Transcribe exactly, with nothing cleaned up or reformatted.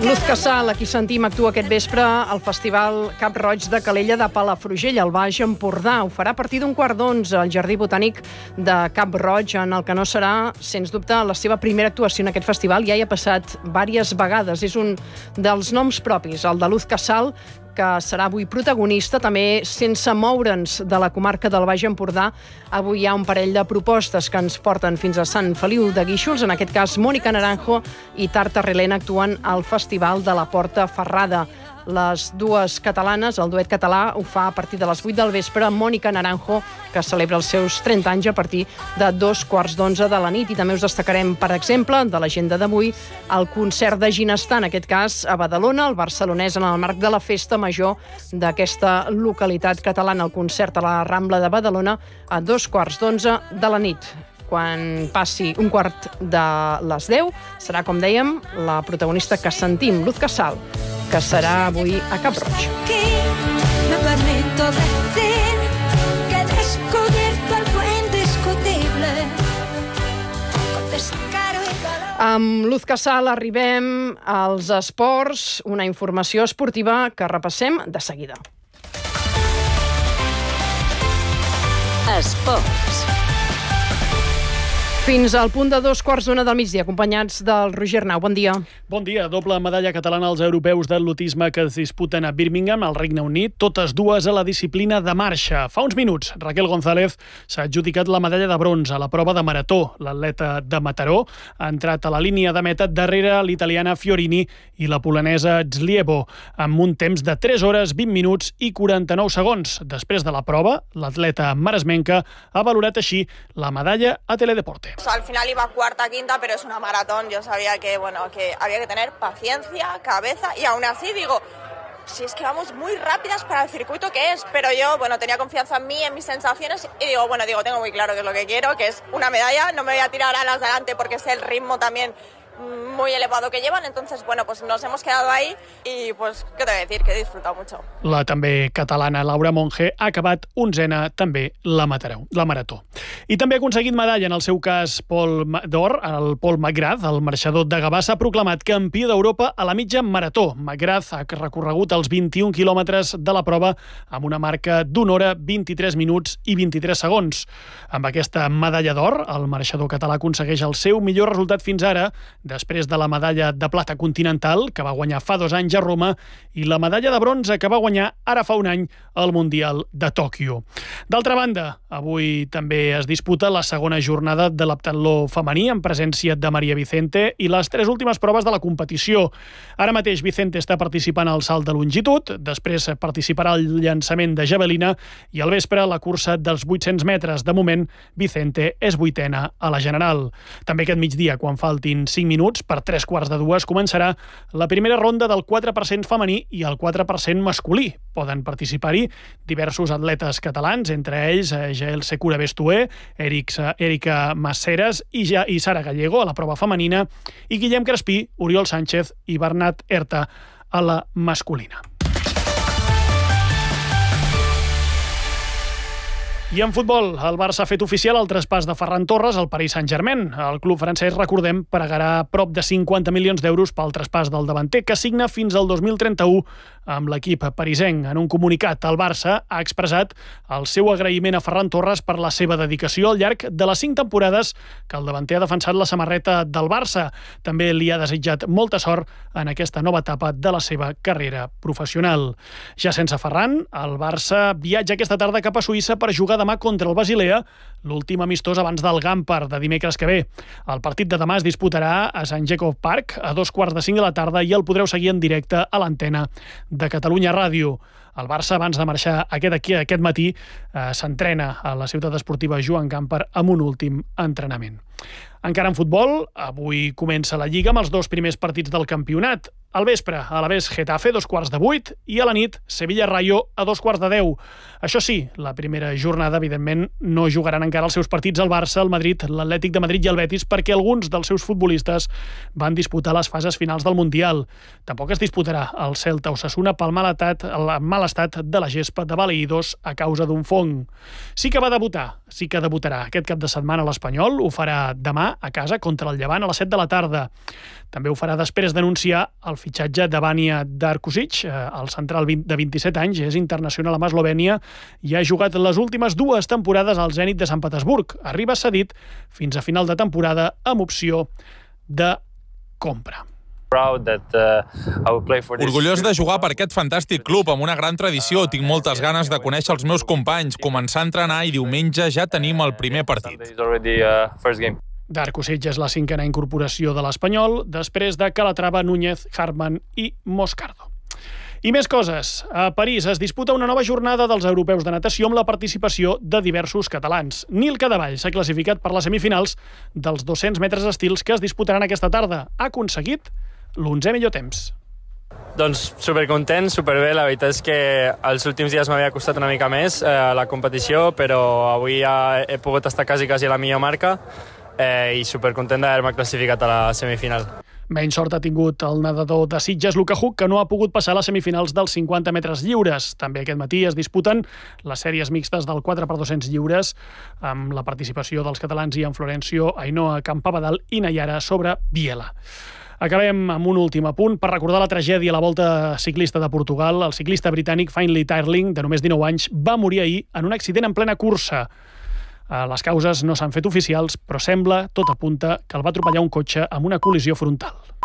Luz Casal, aquí sentim, actua aquest vespre al Festival Cap Roig de Calella de Palafrugell, al Baix Empordà. Ho farà a partir d'un quart d'onze al Jardí Botànic de Cap Roig, en el que no serà, sens dubte, la seva primera actuació en aquest festival. Ja hi ha passat diverses vegades. És un dels noms propis, el de Luz Casal, que serà avui protagonista, també sense moure'ns de la comarca del Baix Empordà. Avui hi ha un parell de propostes que ens porten fins a Sant Feliu de Guíxols. En aquest cas, Mónica Naranjo i Tarta Relena actuen al Festival de la Porta Ferrada. Les dues catalanes, el duet català, ho fa a partir de les vuit del vespre. Mónica Naranjo, que celebra els seus trenta anys a partir de dos quarts d'onze de la nit. I també us destacarem, per exemple, de l'agenda d'avui, el concert de Ginestar, en aquest cas a Badalona, el barcelonès, en el marc de la festa major d'aquesta localitat catalana. El concert a la Rambla de Badalona a dos quarts d'onze de la nit. Quan passi un quart de les deu, serà, com dèiem, la protagonista que sentim, Luz Casal, que serà avui a Cap Roig. Amb Luz Casal arribem als esports, una informació esportiva que repassem de seguida. Esports. Fins al punt de dos quarts d'una del migdia, acompanyats del Roger Arnau. Bon dia. Bon dia. Doble medalla catalana als europeus d'atletisme que es disputen a Birmingham, al Regne Unit, totes dues a la disciplina de marxa. Fa uns minuts, Raquel González s'ha adjudicat la medalla de bronze a la prova de marató. L'atleta de Mataró ha entrat a la línia de meta darrere l'italiana Fiorini i la polanesa Zlievo, amb un temps de tres hores, vint minuts i quaranta-nou segons. Després de la prova, l'atleta maresmenca ha valorat així la medalla a Teledeporte. O sea, al final iba cuarta, quinta, pero es una maratón. Yo sabía que, bueno, que había que tener paciencia, cabeza, y aún así digo, si es que vamos muy rápidas para el circuito que es, pero yo, bueno, tenía confianza en mí, en mis sensaciones, y digo, bueno, digo, tengo muy claro que es lo que quiero, que es una medalla. No me voy a tirar alas delante porque sé el ritmo también muy elevado que llevan, entonces, bueno, pues nos hemos quedado ahí y, pues, ¿qué te voy a decir? Que he disfrutado mucho. La també catalana Laura Monge ha acabat onzena també la, Mataró, la marató. I també ha aconseguit medalla, en el seu cas Pol d'or, el Pol McGrath, el marxador de Gavà, s'ha proclamat campió d'Europa a la mitja marató. McGrath ha recorregut els vint-i-un quilòmetres de la prova amb una marca d'una hora, vint-i-tres minuts i vint-i-tres segons. Amb aquesta medalla d'or, el marxador català aconsegueix el seu millor resultat fins ara, després de la medalla de plata continental, que va guanyar fa dos anys a Roma, i la medalla de bronze que va guanyar ara fa un any al Mundial de Tòquio. D'altra banda, avui també es disputa la segona jornada de l'heptatló femení, en presència de Maria Vicente, i les tres últimes proves de la competició. Ara mateix Vicente està participant al salt de longitud, després participarà al llançament de javelina, i al vespre la cursa dels vuit-cents metres. De moment, Vicente és vuitena a la general. També aquest migdia, quan faltin cinc minuts, per tres quarts de dues, començarà la primera ronda del quatre per cent femení i el quatre per cent masculí. Poden participar-hi diversos atletes catalans, entre ells Jael Secura Bestué, Erika Masseres i, ja, i Sara Gallego a la prova femenina, i Guillem Crespí, Oriol Sánchez i Bernat Erta a la masculina. I en futbol, el Barça ha fet oficial el traspàs de Ferran Torres al Paris Saint-Germain. El club francès, recordem, pagarà prop de cinquanta milions d'euros pel traspàs del davanter, que signa fins al dos mil trenta-u amb l'equip parisenc. En un comunicat, el Barça ha expressat el seu agraïment a Ferran Torres per la seva dedicació al llarg de les cinc temporades que el davanter ha defensat la samarreta del Barça. També li ha desitjat molta sort en aquesta nova etapa de la seva carrera professional. Ja sense Ferran, el Barça viatja aquesta tarda cap a Suïssa per jugar demà contra el Basilea, l'últim amistós abans del Gampar de dimecres que ve. El partit de demà es disputarà a Sant Jacob Park a dos quarts de cinc de la tarda i el podreu seguir en directe a l'antena de Catalunya Ràdio. El Barça, abans de marxar aquest, aquí, aquest matí, eh, s'entrena a la ciutat esportiva Joan Gampar amb un últim entrenament. Encara en futbol, avui comença la Lliga amb els dos primers partits del campionat. Al vespre, a l'Alavés Getafe, dos quarts de vuit, i a la nit, Sevilla-Rayo, a dos quarts de deu. Això sí, la primera jornada, evidentment, no jugaran encara els seus partits al Barça, el Madrid, l'Atlètic de Madrid i el Betis, perquè alguns dels seus futbolistes van disputar les fases finals del Mundial. Tampoc es disputarà el Celta Osasuna pel mal estat, el mal l'estat de la gespa de Balaïdos a causa d'un fong. Sí que va debutar, sí que debutarà aquest cap de setmana a l'Espanyol, ho farà demà a casa contra el Llevant a les set de la tarda. També ho farà després d'anunciar el fitxatge de Vanja Darkušić, el central de vint-i-set anys, és internacional amb Eslovènia i ha jugat les últimes dues temporades al Zenit de Sant Petersburg. Arriba cedit fins a final de temporada amb opció de compra. Orgullós de jugar per aquest fantàstic club amb una gran tradició. Tinc moltes ganes de conèixer els meus companys, començar a entrenar i diumenge ja tenim el primer partit. Darkušić és la cinquena incorporació de l'Espanyol, després de Calatrava, Núñez, Hartmann i Moscardo. I més coses. A París es disputa una nova jornada dels europeus de natació amb la participació de diversos catalans. Nil Cadevall s'ha classificat per les semifinals dels dos-cents metres estils que es disputaran aquesta tarda. Ha aconseguit l'onzè millor temps. Doncs supercontent, superbé. La veritat és que els últims dies m'havia costat una mica més eh, la competició, però avui ja he pogut estar quasi, quasi a la millor marca eh, i supercontent d'haver-me classificat a la semifinal. Menys sort ha tingut el nedador de Sitges, Luka Huk, que no ha pogut passar a les semifinals dels cinquanta metres lliures. També aquest matí es disputen les sèries mixtes del quatre per dos-cents lliures amb la participació dels catalans Ian Florencio, Ainhoa Campabadal i Nayara sobre biela. Acabem amb un últim apunt per recordar la tragèdia a la Volta Ciclista de Portugal. El ciclista britànic Finlay Tirling, de només dinou anys, va morir ahir en un accident en plena cursa. Les causes no s'han fet oficials, però sembla, tot apunta, que el va atropellar un cotxe amb una col·lisió frontal.